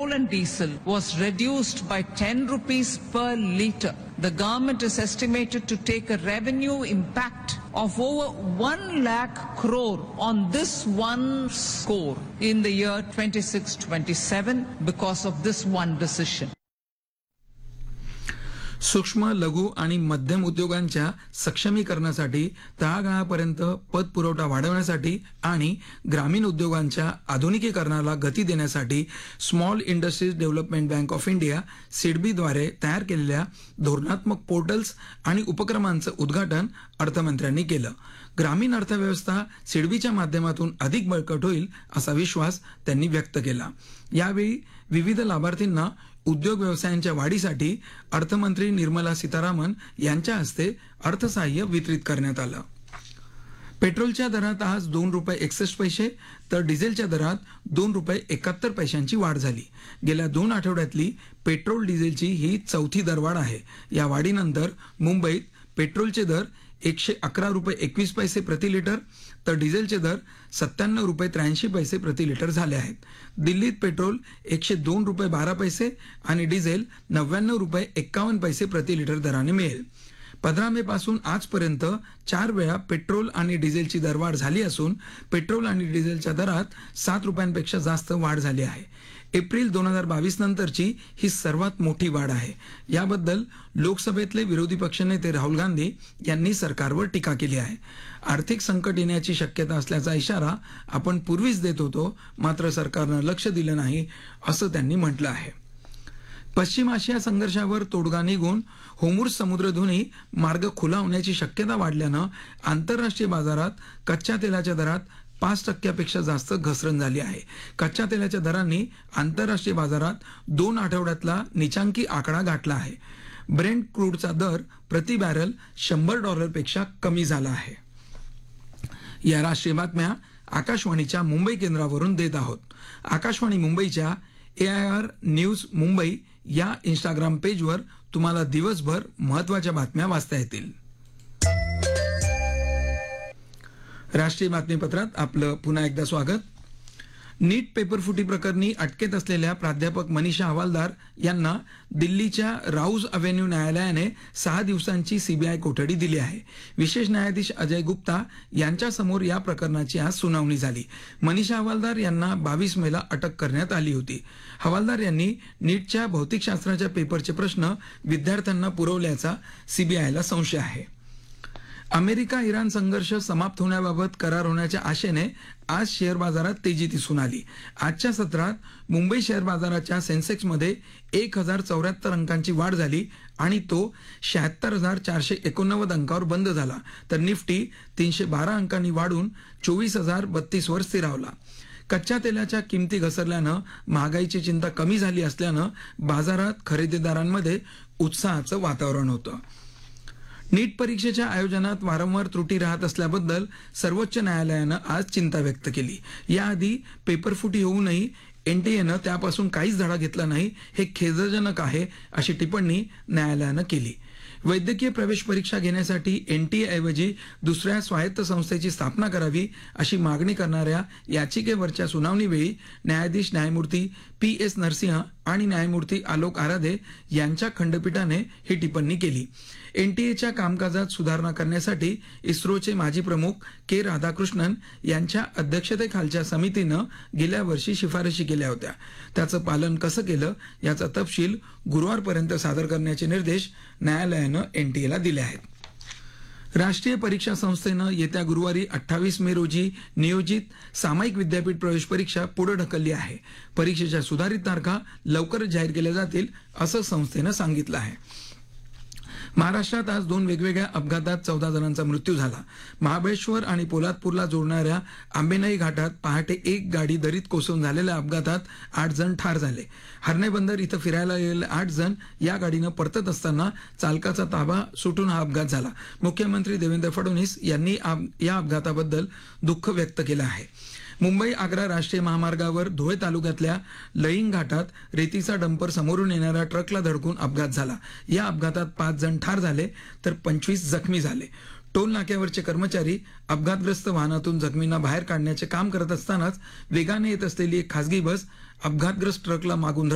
petrol and diesel was reduced by 10 rupees per litre, the government is estimated to take a revenue impact of over 1 lakh crore on this one score in the year 26-27 because of this one decision. सूक्ष्म लघु आणि मध्यम उद्योगांच्या सक्षमीकरणासाठी तळागाळापर्यंत पतपुरवठा वाढवण्यासाठी आणि ग्रामीण उद्योगांच्या आधुनिकीकरणाला गती देण्यासाठी small industries development bank of India सिडबीद्वारे तयार केलेल्या धोरणात्मक पोर्टल्स आणि उपक्रमांचं उद्घाटन अर्थमंत्र्यांनी केलं. ग्रामीण अर्थव्यवस्था सिडबीच्या माध्यमातून अधिक बळकट होईल असा विश्वास त्यांनी व्यक्त केला. यावेळी विविध लाभार्थींना उद्योग व्यवसायांच्या वाढीसाठी अर्थमंत्री निर्मला सीतारामन यांच्या हस्ते अर्थसहाय्य वितरित करण्यात आलं. पेट्रोलच्या दरात आज 2 रुपये 61 पैसे तर डिझेलच्या दरात 2 रुपये 71 पैशांची वाढ झाली. गेल्या 2 आठवड्यातली पेट्रोल डिझेलची ही चौथी दरवाढ आहे. या वाढीनंतर मुंबईत पेट्रोलचे दर 111 रुपये 21 पैसे प्रति लिटर तर डिझेलचे दर 97 रुपये 83 पैसे प्रति लिटर झाले आहेत. दिल्लीत पेट्रोल 102 रुपये 12 पैसे आणि डिझेल 99 रुपये 51 पैसे प्रति लिटर दराने मिळेल. 15 मे पासून आजपर्यंत 4 वेळा पेट्रोल आणि डिझेलची दरवाढ झाली असून पेट्रोल आणि डिझेलच्या दरात 7 रुपयांपेक्षा जास्त वाढ झाली आहे. एप्रिल 2022 नंतरची ही सर्वात मोठी वाढ आहे. याबद्दल लोकसभेतले विरोधी पक्षनेते राहुल गांधी यांनी सरकारवर टीका केली आहे. आर्थिक संकट येण्याची शक्यता असल्याचा इशारा आपण पूर्वीच देत होतो, मात्र सरकारनं लक्ष दिलं नाही असं त्यांनी म्हटलं आहे. पश्चिम आशिया संघर्षावर तोडगा निघून होर्मुझ समुद्रधुनी मार्ग खुला होण्याची शक्यता वाढल्यानं आंतरराष्ट्रीय बाजारात कच्च्या तेलाच्या दरात 5% जास्त घसरण झाली आहे. कच्च्या तेलाच्या दरांनी आंतरराष्ट्रीय बाजारात 2 आठवड्यातला निचांकी आकडा गाठला आहे. ब्रेंट क्रूडचा दर प्रति बॅरल $100 कमी झाला आहे. या राष्ट्रीय बातम्या आकाशवाणीच्या मुंबई केंद्रावरून देत आहोत. आकाशवाणी मुंबईच्या AIR न्यूज मुंबई या इंस्टाग्राम पेजवर तुम्हाला दिवसभर महत्त्वाच्या बातम्या वाचता येतील. राष्ट्रीय बातमीपत्रात आपलं पुन्हा एकदा स्वागत. नीट पेपरफुटी प्रकरणी अटकेत असलेल्या प्राध्यापक मनीषा हवालदार यांना दिल्लीच्या राऊज अव्हेन्यू न्यायालयाने 6 दिवसांची सीबीआय कोठडी दिली आहे. विशेष न्यायाधीश अजय गुप्ता यांच्यासमोर या प्रकरणाची आज सुनावणी झाली. मनीषा हवालदार यांना 22 मेला अटक करण्यात आली होती. हवालदार यांनी नीटच्या भौतिकशास्त्राच्या पेपरचे प्रश्न विद्यार्थ्यांना पुरवल्याचा सीबीआयला संशय आहे. अमेरिका इराण संघर्ष समाप्त होण्याबाबत करार होण्याच्या आशेने आज शेअर बाजारात तेजी दिसून आली. आजच्या सत्रात मुंबई शेअर बाजाराच्या सेन्सेक्समध्ये 1074 अंकांची वाढ झाली आणि तो 76,489 अंकावर बंद झाला. तर निफ्टी 312 अंकांनी वाढून 24,032 वर स्थिरावला. कच्च्या तेलाच्या किमती घसरल्यानं महागाईची चिंता कमी झाली असल्यानं बाजारात खरेदीदारांमध्ये उत्साहाचं वातावरण होतं. नीट परीक्षेच्या आयोजनात वारंवार त्रुटी राहत असल्याबद्दल सर्वोच्च न्यायालयानं आज चिंता व्यक्त केली. याआधी पेपरफुटी होऊनही एनटीएनं त्यापासून काहीच धडा घेतला नाही, हे खेदजनक आहे अशी टिप्पणी न्यायालयानं केली. वैद्यकीय प्रवेश परीक्षा घेण्यासाठी एनटीए ऐवजी दुसऱ्या स्वायत्त संस्थेची स्थापना करावी अशी मागणी करणाऱ्या याचिकेवरच्या सुनावणीवेळी न्यायाधीश न्यायमूर्ती PS नरसिंह आणि न्यायमूर्ती आलोक आराधे यांच्या खंडपीठाने ही टिप्पणी केली. एनटीएच्या कामकाजात सुधारणा करण्यासाठी इस्रोचे माजी प्रमुख के राधाकृष्णन यांच्या अध्यक्षतेखालच्या समितीनं गेल्या वर्षी शिफारशी केल्या होत्या. त्याचं पालन कसं केलं याचा तपशील गुरुवारपर्यंत सादर करण्याचे निर्देश न्यायालयानं एनटीएला दिले आहेत. राष्ट्रीय परीक्षा संस्थेनं येत्या गुरुवारी 28 मे रोजी नियोजित सामायिक विद्यापीठ प्रवेश परीक्षा पुढे ढकलली आहे. परीक्षेच्या सुधारित तारखा लवकरच जाहीर केल्या जातील असं संस्थेनं सांगितलं आहे. महाराष्ट्रात आज 2 वेगवेगळ्या अपघातात 14 जणांचा मृत्यू झाला. महाबळेश्वर आणि पोलादपूरला जोडणाऱ्या आंबेनळी घाटात पहाटे एक गाडी दरीत कोसळून झालेल्या अपघातात 8 जण ठार झाले. हर्णे बंदर इथं फिरायला गेलेले 8 जण या गाडीनं परतत असताना चालकाचा ताबा सुटून हा अपघात झाला. मुख्यमंत्री देवेंद्र फडणवीस यांनी या अपघाताबद्दल दुःख व्यक्त केलं आहे. मुंबई आग्रा राष्ट्रीय महामार्गावर धुळे तालुक्यातल्या लळिंग घाटात रेतीचा डंपर समोरून येणाऱ्या ट्रकला धडकून अपघात झाला. या अपघातात 5 जण ठार झाले तर 25 जखमी झाले. टोल नाक्यावरचे कर्मचारी अपघातग्रस्त वाहनातून जखमींना बाहेर काढण्याचे काम करत असतानाच वेगाने येत असलेली एक खासगी बस अपघातग्रस्त ट्रकला मागून